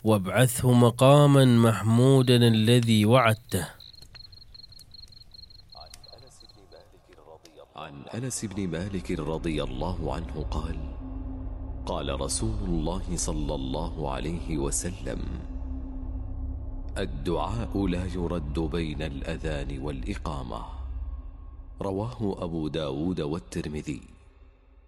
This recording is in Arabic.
وابعثه مقاما محمودا الذي وعدته. عن أنس بن مالك رضي الله عنه قال: قال رسول الله صلى الله عليه وسلم: الدعاء لا يرد بين الأذان والإقامة. رواه أبو داود والترمذي.